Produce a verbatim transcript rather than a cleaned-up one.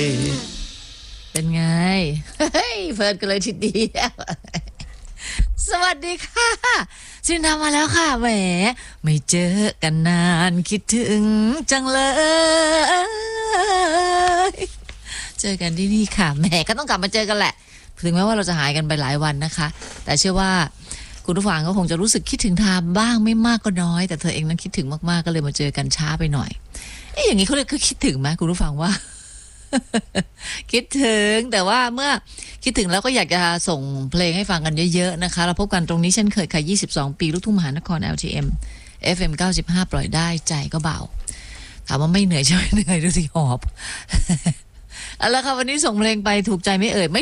เป็นไงเฮ้ยเฟิร์นกันเลยทีเดียวสวัสดีค่ะซินดามาแล้วค่ะแหมไม่เจอกันนานคิดถึงจังเลยเจอกันที่นี่ค่ะแหมก็ต้องกลับมาเจอกันแหละถึงแม้ว่าเราจะหายกันไปหลายวันนะคะแต่เชื่อว่าคุณผู้ฟังก็คงจะรู้สึกคิดถึงทามบ้างไม่มากก็น้อยแต่เธอเองนั้นคิดถึงมากๆก็เลยมาเจอกันช้าไปหน่อยเอ๊ะอย่างนี้เขาเรียกคือคิดถึงไหมคุณผู้ฟังว่า คิดถึงแต่ว่าเมื่อคิดถึงแล้วก็อยากจะส่งเพลงให้ฟังกันเยอะๆนะคะเราพบกันตรงนี้เช่นเคยค่ะยี่สิบสองปีลูกทุ่งมหานคร แอล ที เอ็ม เอฟ เอ็ม เก้าสิบห้าปล่อยได้ใจก็เบาถามว่าไม่เหนื่อยใช่ไหมเหนื่อยดูสิหอบเอาละค่ะวันนี้ส่งเพลงไปถูกใจไม่เอ่ยไม่